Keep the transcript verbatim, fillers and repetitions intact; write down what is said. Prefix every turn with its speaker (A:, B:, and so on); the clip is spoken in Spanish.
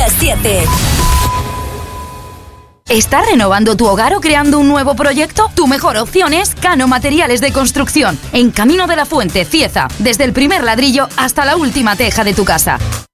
A: las siete.
B: ¿Estás renovando tu hogar o creando un nuevo proyecto? Tu mejor opción es Cano Materiales de Construcción, en Camino de la Fuente, Cieza, desde el primer ladrillo hasta la última teja de tu casa.